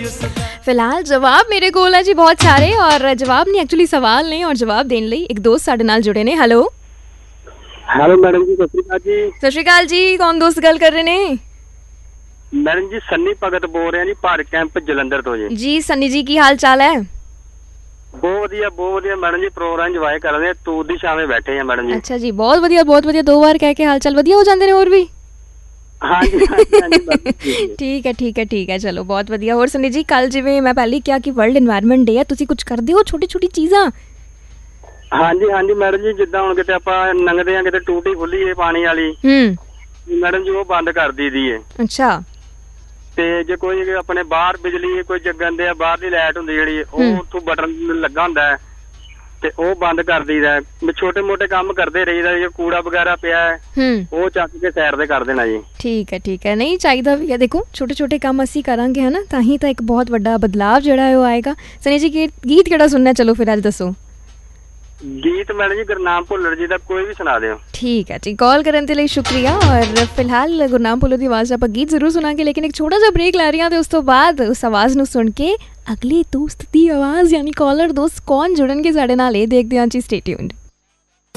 फिलहाल जवाब मेरे कोल है जी बहुत सारे, और जवाब नहीं एक्चुअली सवाल नहीं, और जवाब देने ਲਈ ਇੱਕ ਦੋਸਤ ਸਾਡੇ ਨਾਲ जुड़े ने। हेलो हेलो मैडम जी, सत श्री अकाल जी। ਸਤਿ ਸ਼੍ਰੀ ਅਕਾਲ ਜੀ, ਕੌਣ ਦੋਸਤ ਗੱਲ ਕਰ ਰਹੇ ਨੇ? मैडम जी सन्नी भगत बोल रहे हैं जी, भारत कैंप जलंधर तो जी। ਜੀ ਸਨੀ ਜੀ, ਕੀ ਹਾਲ ਚਾਲ ਹੈ? बहुत वधिया मैडम जी, प्रोग्राम इंजॉय कर रहे हैं, तूत दी छावें बैठे हैं मैडम जी। ਅੱਛਾ ਜੀ, ਬਹੁਤ ਵਧੀਆ ਬਹੁਤ ਵਧੀਆ, ਦੋ ਵਾਰ ਕਹਿ ਕੇ ਹਾਲ ਚਾਲ ਵਧੀਆ ਹੋ ਜਾਂਦੇ ਨੇ ਹੋਰ ਵੀ। हाँ जी हाँ जी हाँ जी मैडम जी। ਠੀਕ ਹੈ ਠੀਕ ਹੈ ਠੀਕ ਹੈ, ਚਲੋ ਬਹੁਤ ਵਧੀਆ। ਹੋਰ ਸਨੀ ਜੀ, ਕੱਲ ਜਿਵੇਂ ਮੈਂ ਪਹਿਲੇ ਕਿਹਾ ਕਿ ਵਰਲਡ এনवायरमेंट ਡੇ ਹੈ, ਤੁਸੀਂ ਕੁਝ ਕਰਦੇ ਹੋ ਛੋਟੀ ਛੋਟੀ ਚੀਜ਼ਾਂ? हाँ जी मैडम जी, जिद्दां हुण किते आपां लंघदे आं, किते टूटी खुली है पानी वाली, मैडम जी वो बंद कर दी दी है। अच्छा। ਤੇ ਜੇ ਕੋਈ ਆਪਣੇ ਬਾਹਰ ਬਿਜਲੀ ਕੋਈ ਜਗਣ ਦੇ ਆ, ਬਾਹਰਲੀ ਲਾਈਟ ਹੁੰਦੀ ਜਿਹੜੀ ਉਹ ਉੱਥੋਂ ਬਟਨ ਲੱਗਾ ਹੁੰਦਾ ਹੈ ਤੇ ਉਹ ਬੰਦ ਕਰ ਦਈਦਾ। ਛੋਟੇ ਮੋਟੇ ਕੰਮ ਕਰਦੇ ਰਹੀਦਾ, ਜੇ ਕੂੜਾ ਵਗੈਰਾ ਪਿਆ ਹੈ ਉਹ ਚੱਕ ਕੇ ਸਾਈਡ ਤੇ ਕਰ ਦੇਣਾ ਜੀ। ਠੀਕ ਹੈ, ਨਹੀਂ ਚਾਹੀਦਾ ਵੀ ਹੈ। ਦੇਖੋ ਛੋਟੇ ਛੋਟੇ ਕੰਮ ਅਸੀਂ ਕਰਾਂਗੇ ਹੈ ਨਾ, ਤਾਂ ਹੀ ਤਾਂ ਇੱਕ ਬਹੁਤ ਵੱਡਾ ਬਦਲਾਵ ਜਿਹੜਾ ਹੈ ਉਹ ਆਏਗਾ। ਸਨੀ ਜੀ, ਗੀਤ ਕਿਹੜਾ ਸੁਣਨਾ? ਚਲੋ ਫਿਰ ਅੱਜ ਦੱਸੋ। ਗੀਤ ਮੈਡਮ ਜੀ ਗੁਰਨਾਮ ਭੁੱਲਰ ਜੀ ਦਾ ਕੋਈ ਵੀ ਸੁਣਾ ਦਿਓ। ਠੀਕ ਹੈ ਜੀ, ਕਾਲ ਕਰਨ ਦੇ ਲਈ ਸ਼ੁਕਰੀਆ। ਔਰ ਫਿਲਹਾਲ ਗੁਰਨਾਮ ਭੁੱਲਰ ਦੀ ਆਵਾਜ਼ ਆਪਾਂ ਗੀਤ ਜ਼ਰੂਰ ਸੁਣਾਂਗੇ, ਲੇਕਿਨ ਇੱਕ ਛੋਟਾ ਜਿਹਾ ਬ੍ਰੇਕ ਲੈ ਰਹੀ ਹਾਂ ਤੇ ਉਸ ਤੋਂ ਬਾਅਦ ਉਸ ਆਵਾਜ਼ ਨੂੰ ਸੁਣ ਕੇ ਅਗਲੇ ਦੋਸਤ ਦੀ ਆਵਾਜ਼ ਯਾਨੀ ਕਾਲਰ ਦੋਸਤ ਕੌਣ ਜੁੜਨਗੇ ਸਾਡੇ ਨਾਲ, ਇਹ ਦੇਖਦੇ ਹਾਂ ਜੀ। Stay tuned.